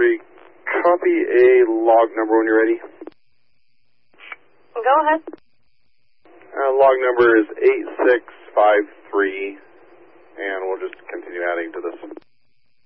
3, copy a log number when you're ready. Go ahead. Log number is 8653.